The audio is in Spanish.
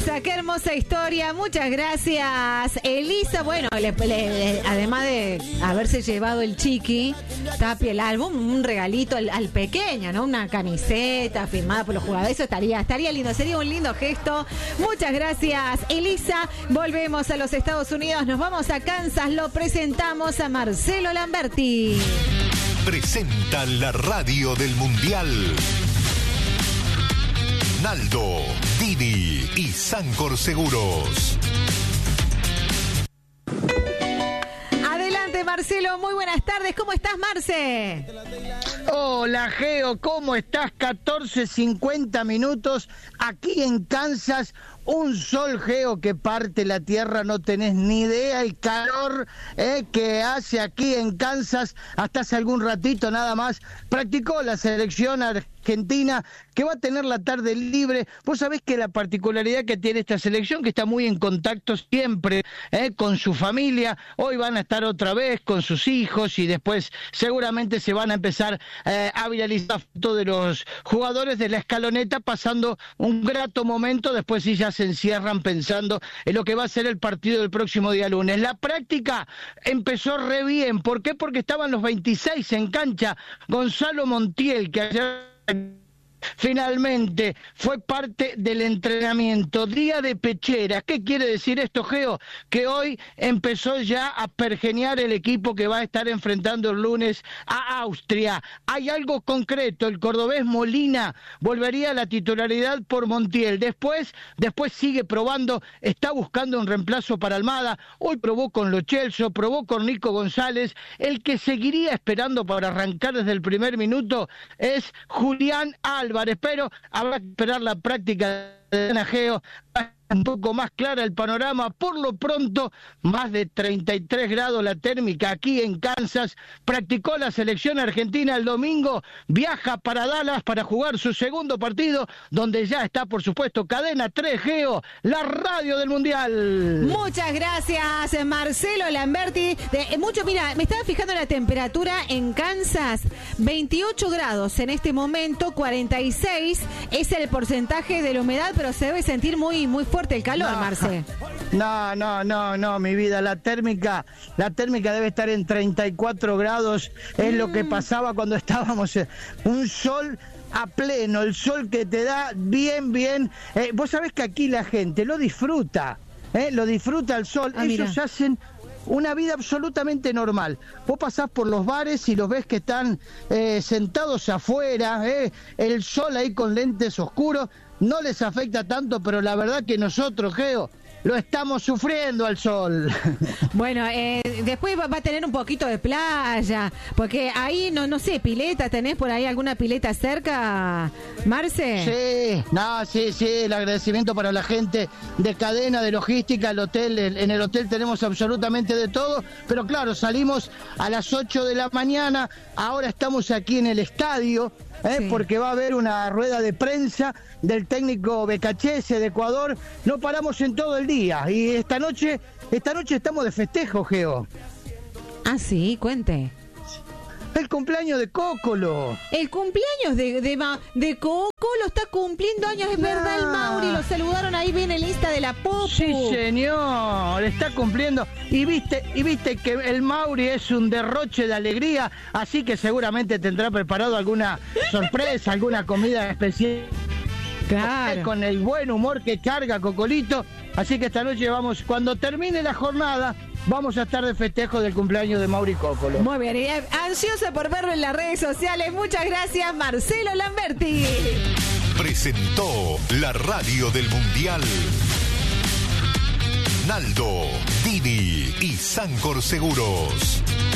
Elisa, qué hermosa historia. Muchas gracias, Elisa. Bueno, además de haberse llevado el Chiqui Tapia el álbum, un regalito al pequeño, ¿no? Una camiseta firmada por los jugadores. Eso estaría lindo, sería un lindo gesto. Muchas gracias, Elisa. Volvemos a los Estados Unidos, nos vamos a Kansas, lo presentamos a Marcelo Lamberti. Presenta la radio del Mundial. Naldo, Dini y Sancor Seguros. Adelante, Marcelo, muy buenas tardes. ¿Cómo estás, Marce? Hola, Geo, ¿cómo estás? 14:50 minutos aquí en Kansas. Un sol, Geo, que parte la tierra, no tenés ni idea el calor que hace aquí en Kansas. Hasta hace algún ratito nada más practicó la selección argentina, que va a tener la tarde libre. Vos sabés que la particularidad que tiene esta selección, que está muy en contacto siempre con su familia. Hoy van a estar otra vez con sus hijos y después seguramente se van a empezar a viralizar fotos de los jugadores de la escaloneta pasando un grato momento. Después sí ya se encierran pensando en lo que va a ser el partido del próximo día lunes. La práctica empezó re bien. ¿Por qué? Porque estaban los 26 en cancha. Gonzalo Montiel, que ayer finalmente fue parte del entrenamiento, día de pechera. ¿Qué quiere decir esto, Geo? Que hoy empezó ya a pergeñar el equipo que va a estar enfrentando el lunes a Austria. Hay algo concreto, el cordobés Molina volvería a la titularidad por Montiel. Después sigue probando, está buscando un reemplazo para Almada. Hoy probó con Lo Celso, probó con Nico González. El que seguiría esperando para arrancar desde el primer minuto es Julián Álvarez, pero habrá que esperar la práctica de Geo, un poco más clara el panorama. Por lo pronto, más de 33 grados la térmica aquí en Kansas. Practicó la selección argentina el domingo, viaja para Dallas para jugar su segundo partido, donde ya está, por supuesto, Cadena 3, Geo, la radio del Mundial. Muchas gracias, Marcelo Lamberti. Mira, me estaba fijando la temperatura en Kansas, 28 grados en este momento, 46 es el porcentaje de la humedad, pero se debe sentir muy fuerte el calor, Marce. No, mi vida, la térmica debe estar en 34 grados, es lo que pasaba cuando estábamos un sol a pleno, el sol que te da bien. Vos sabés que aquí la gente lo disfruta el sol. Ellos hacen una vida absolutamente normal. Vos pasás por los bares y los ves que están sentados afuera, el sol ahí con lentes oscuros, no les afecta tanto, pero la verdad que nosotros, Geo, lo estamos sufriendo al sol. Bueno, después va a tener un poquito de playa, porque ahí, no sé, pileta, ¿tenés por ahí alguna pileta cerca, Marce? Sí, el agradecimiento para la gente de cadena, de logística, el hotel, en el hotel tenemos absolutamente de todo, pero claro, salimos a las 8 de la mañana, ahora estamos aquí en el estadio, porque va a haber una rueda de prensa del técnico Becachese de Ecuador. No paramos en todo el día y esta noche estamos de festejo, Geo. Ah, sí, cuente. El cumpleaños de Cócolo. El cumpleaños de Cócolo está cumpliendo años, es verdad, el Mauri. Lo saludaron ahí bien el Insta de la Popu. Sí, señor, está cumpliendo. Y viste que el Mauri es un derroche de alegría, así que seguramente tendrá preparado alguna sorpresa, alguna comida especial. Claro. Con el buen humor que carga Cocolito. Así que esta noche cuando termine la jornada, vamos a estar de festejo del cumpleaños de Mauri Cócolo. Muy bien, y ansiosa por verlo en las redes sociales. Muchas gracias, Marcelo Lamberti. Presentó la radio del Mundial. Naldo, Dini y Sancor Seguros.